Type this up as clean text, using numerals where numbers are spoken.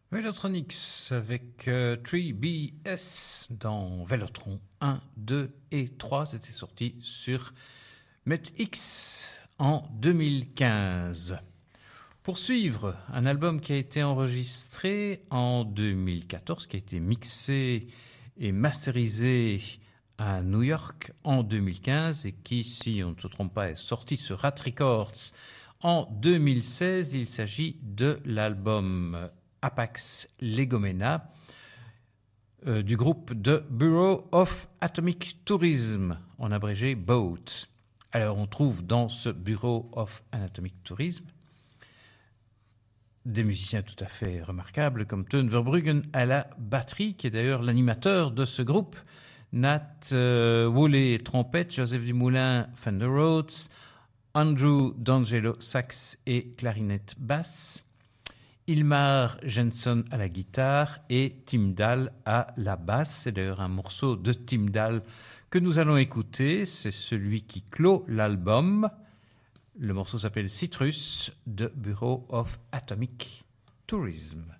Velotronics avec 3BS dans Velotron 1, 2 et 3. C'était sorti sur MET-X en 2015. Pour suivre, un album qui a été enregistré en 2014, qui a été mixé et masterisé à New York en 2015 et qui, si on ne se trompe pas, est sorti sur Rat Records en 2016. Il s'agit de l'album Apax Legomena du groupe de Bureau of Atomic Tourism, en abrégé BOAT. Alors on trouve dans ce Bureau of Atomic Tourism des musiciens tout à fait remarquables comme Teun Verbruggen à la batterie, qui est d'ailleurs l'animateur de ce groupe, Nat Woolley trompette, Joseph Dumoulin Fender Rhodes, Andrew D'Angelo sax et clarinette basse, Ilmar Jensen à la guitare et Tim Dahl à la basse. C'est d'ailleurs un morceau de Tim Dahl que nous allons écouter. C'est celui qui clôt l'album. Le morceau s'appelle Citrus de Bureau of Atomic Tourism.